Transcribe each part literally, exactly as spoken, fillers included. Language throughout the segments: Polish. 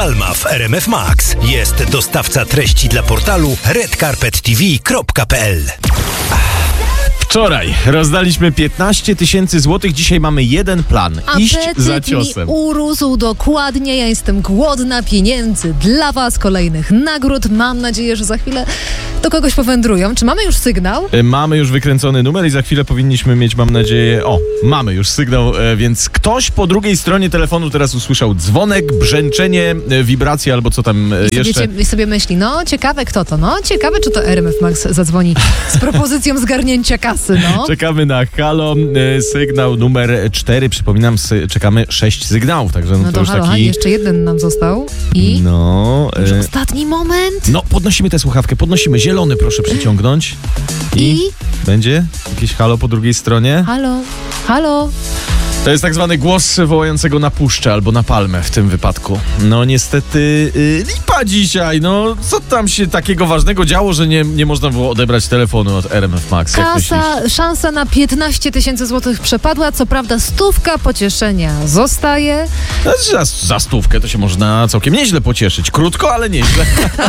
Palma w R M F Max. Jest dostawca treści dla portalu red carpet t v kropka p l. Wczoraj rozdaliśmy piętnaście tysięcy złotych, dzisiaj mamy jeden plan. Iść za ciosem. Mi urósł dokładnie, ja jestem głodna pieniędzy dla was, kolejnych nagród. Mam nadzieję, że za chwilę do kogoś powędrują. Czy mamy już sygnał? Mamy już wykręcony numer i za chwilę powinniśmy mieć, mam nadzieję... O, mamy już sygnał, więc ktoś po drugiej stronie telefonu teraz usłyszał dzwonek, brzęczenie, wibracje albo co tam I jeszcze. Sobie, I sobie myśli, no ciekawe kto to, no ciekawe czy to R M F Max zadzwoni z propozycją zgarnięcia kasy. No. Czekamy na halo, sygnał numer cztery. Przypominam, sy- czekamy sześć sygnałów, także no, no to, to już halo, taki... jeszcze jeden nam został i No... już e... ostatni moment. No, podnosimy tę słuchawkę, podnosimy. Zielony proszę przyciągnąć. I... I? Będzie jakieś halo po drugiej stronie? Halo, halo. To jest tak zwany głos wołającego na puszczę albo na palmę w tym wypadku. No niestety yy, lipa dzisiaj, no co tam się takiego ważnego działo, że nie, nie można było odebrać telefonu od R M F Max? Kasa, szansa na piętnaście tysięcy złotych przepadła, co prawda stówka pocieszenia zostaje. No, za, za stówkę to się można całkiem nieźle pocieszyć. Krótko, ale nieźle.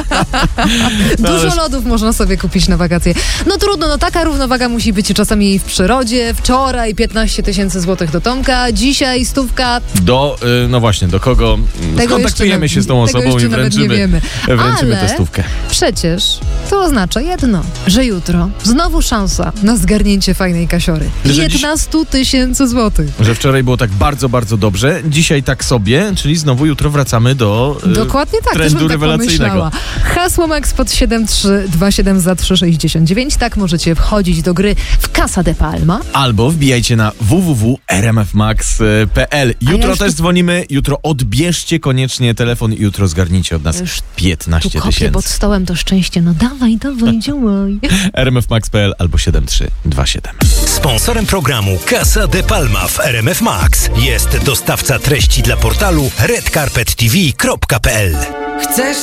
No, Dużo ale... lodów można sobie kupić na wakacje. No trudno, no taka równowaga musi być czasami w przyrodzie. Wczoraj piętnaście tysięcy złotych do Tomka, dzisiaj stówka. Do, yy, no właśnie, do kogo Tego skontaktujemy jeszcze, się z tą tego osobą i nawet wręczymy, nie wiemy. wręczymy Ale tę stówkę. Przecież to oznacza jedno, że jutro znowu szansa na zgarnięcie fajnej kasiory. piętnaście tysięcy złotych. Że wczoraj było tak bardzo, bardzo dobrze, dzisiaj tak sobie, czyli znowu jutro wracamy do yy, Dokładnie tak, trendu też bym tak rewelacyjnego. pomyślała. Hasło Max pod siedem trzy dwa siedem za trzy sześćdziesiąt dziewięć. Tak możecie wchodzić do gry w Casa de Palma. Albo wbijajcie na w w w kropka r m f max kropka p l. Jutro ja też tu... dzwonimy, jutro odbierzcie koniecznie telefon i jutro zgarnijcie od nas Już piętnaście tu kopię tysięcy. pod stołem to szczęście. No dawaj, dawaj, działaj. r m f max kropka p l albo siedem trzy dwa siedem. Sponsorem programu Casa de Palma w R M F Max jest dostawca treści dla portalu red carpet t v kropka p l. Chcesz